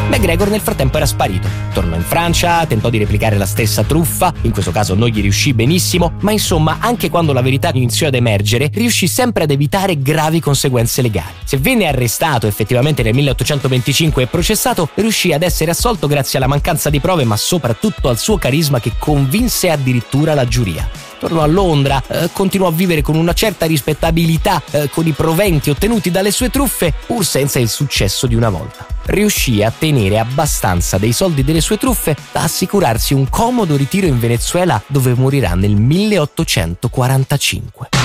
MacGregor nel frattempo era sparito. Tornò in Francia, tentò di replicare la stessa truffa, in questo caso non gli riuscì benissimo, ma insomma anche quando la verità iniziò ad emergere riuscì sempre ad evitare gravi conseguenze legali. Se venne arrestato effettivamente nel 1825 e processato, riuscì ad essere assolto grazie alla mancanza di prove ma soprattutto al suo carisma che convinse addirittura la giuria. Tornò a Londra, continuò a vivere con una certa rispettabilità con i proventi ottenuti dalle sue truffe, pur senza il successo di una volta. Riuscì a tenere abbastanza dei soldi delle sue truffe da assicurarsi un comodo ritiro in Venezuela, dove morirà nel 1845.